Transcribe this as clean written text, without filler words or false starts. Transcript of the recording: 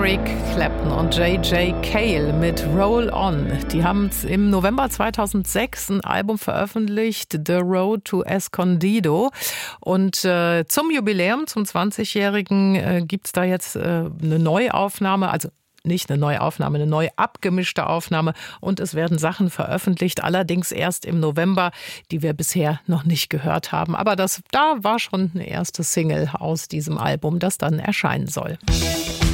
Eric Clapton und J.J. Cale mit Roll On. Die haben im November 2006 ein Album veröffentlicht, The Road to Escondido. Und zum Jubiläum, zum 20-Jährigen, gibt's da jetzt eine Neuaufnahme, also nicht eine Neuaufnahme, eine neu abgemischte Aufnahme. Und es werden Sachen veröffentlicht, allerdings erst im November, die wir bisher noch nicht gehört haben. Aber da war schon eine erste Single aus diesem Album, das dann erscheinen soll.